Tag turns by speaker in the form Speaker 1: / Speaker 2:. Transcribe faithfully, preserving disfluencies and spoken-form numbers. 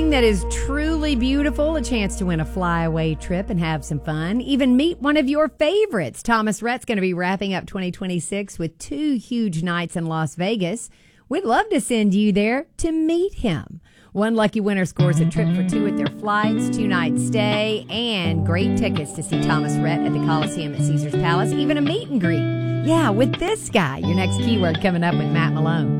Speaker 1: something that is truly beautiful, a chance to win a flyaway trip and have some fun. Even meet one of your favorites. Thomas Rhett's going to be wrapping up twenty twenty-six with two huge nights in Las Vegas. We'd love to send you there to meet him. One lucky winner scores a trip for two at their flights, two-night stay, and great tickets to see Thomas Rhett at the Coliseum at Caesars Palace, even a meet and greet. Yeah, with this guy. Your next keyword coming up with Matt Malone.